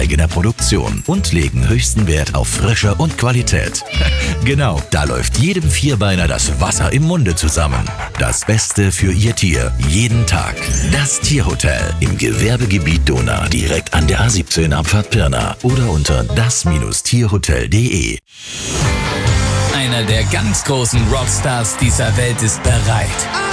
eigener Produktion und legen höchsten Wert auf Frische und Qualität. Genau, da läuft jedem Vierbeiner das Wasser im Munde zusammen. Das Beste für Ihr Tier, jeden Tag. Das Tierhotel im Gewerbegebiet Dohna, direkt an der A17 Abfahrt Pirna oder unter das-tierhotel.de. Einer der ganz großen Rockstars dieser Welt ist bereit.